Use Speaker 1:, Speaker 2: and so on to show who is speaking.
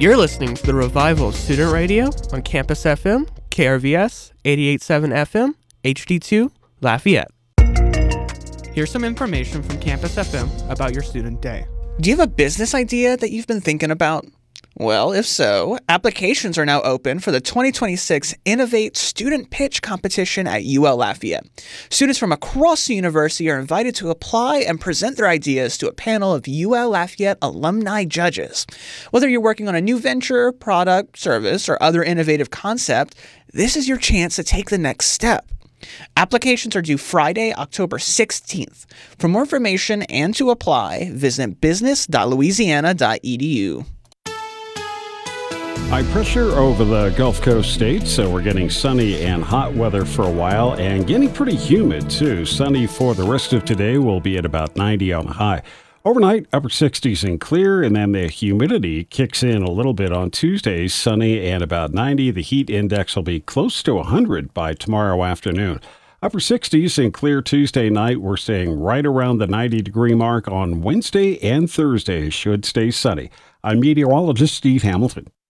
Speaker 1: You're listening to the Revival Student Radio on Campus FM, KRVS, 88.7 FM, HD2, Lafayette. Here's some information from Campus FM about your student day.
Speaker 2: Do you have a business idea that you've been thinking about? Well, if so, applications are now open for the 2026 Innovate Student Pitch Competition at UL Lafayette. Students from across the university are invited to apply and present their ideas to a panel of UL Lafayette alumni judges. Whether you're working on a new venture, product, service, or other innovative concept, this is your chance to take the next step. Applications are due Friday, October 16th. For more information and to apply, visit business.louisiana.edu.
Speaker 3: High pressure over the Gulf Coast states, so we're getting sunny and hot weather for a while and getting pretty humid too. Sunny for the rest of today will be at about 90 on the high. Overnight, upper 60s and clear, and then the humidity kicks in a little bit on Tuesday, sunny and about 90. The heat index will be close to 100 by tomorrow afternoon. Upper 60s and clear Tuesday night. We're staying right around the 90-degree mark on Wednesday and Thursday. Should stay sunny. I'm meteorologist Steve Hamilton.